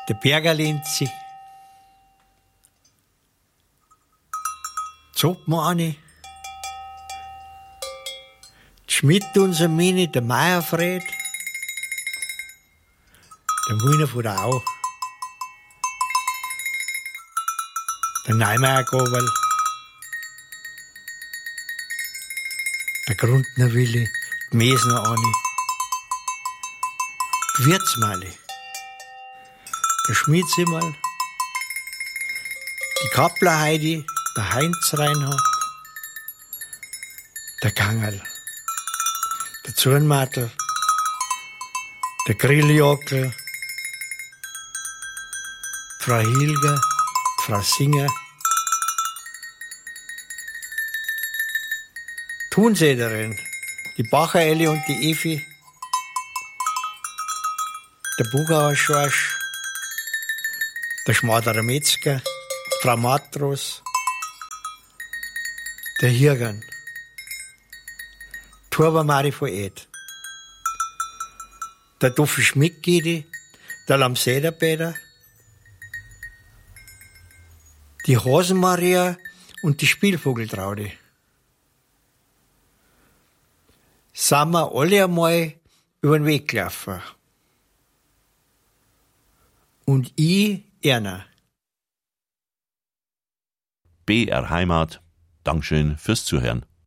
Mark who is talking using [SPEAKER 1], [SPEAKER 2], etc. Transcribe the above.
[SPEAKER 1] der Bergerlinzi, Zoppmanni, die Schmidt unser Mini, der Meierfred, der Mühner von der Au, der Neumeier-Gobel, der Grundner Willi, die Mesner Anni, die Wirtsmali, der Schmiedzimmerl, die Kappler Heidi, der Heinz Reinhardt, der Gangerl, der Zurnmatl, der Grilljockel, Frau Hilger, Frau Singer, Thunsäderin, die Bacher Elli und die Evi, der Bugauer Schorsch, der Schmaderer Metzger, Frau Matros, der Hirgern, Turba Mari von Ed, der Duffi Schmidt-Gidi, der Lamsederbäder, die Hasenmaria und die Spielvogeltraude. Sind wir alle einmal über den Weg gelaufen. Und ich, Erna.
[SPEAKER 2] BR Heimat, Dankeschön fürs Zuhören.